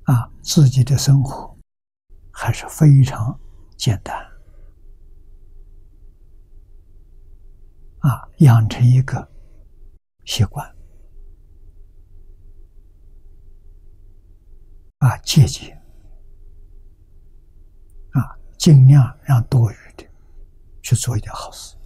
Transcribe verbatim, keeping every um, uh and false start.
啊，自己的生活还是非常简单啊，养成一个习惯啊，节俭啊，尽量让多余的去做一点好事。